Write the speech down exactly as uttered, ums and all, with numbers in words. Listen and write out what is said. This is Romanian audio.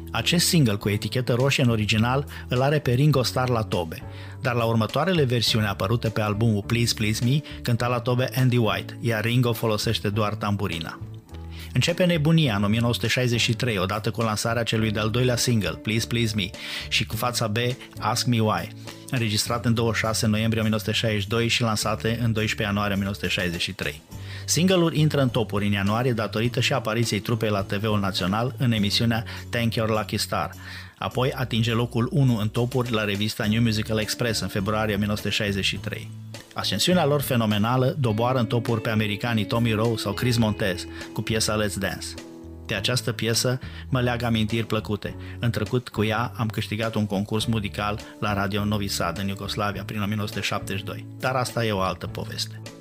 Acest single cu etichetă roșie în original îl are pe Ringo Starr la tobe, dar la următoarele versiuni apărute pe albumul Please Please Me cânta la tobe Andy White, iar Ringo folosește doar tamburina. Începe nebunia în o mie nouă sute șaizeci și trei, odată cu lansarea celui de-al doilea single, Please Please Me, și cu fața B, Ask Me Why, înregistrat în douăzeci și șase noiembrie o mie nouă sute șaizeci și doi și lansate în doisprezece ianuarie o mie nouă sute șaizeci și trei. Single-ul intră în topuri în ianuarie datorită și apariției trupei la T V-ul național în emisiunea Thank Your Lucky Star. Apoi atinge locul unu în topuri la revista New Musical Express în februarie o mie nouă sute șaizeci și trei. Ascensiunea lor fenomenală doboară în topuri pe americanii Tommy Roe sau Chris Montez cu piesa Let's Dance. De această piesă mă leagă amintiri plăcute. În trecut cu ea am câștigat un concurs muzical la Radio Novi Sad în Iugoslavia prin o mie nouă sute șaptezeci și doi, dar asta e o altă poveste.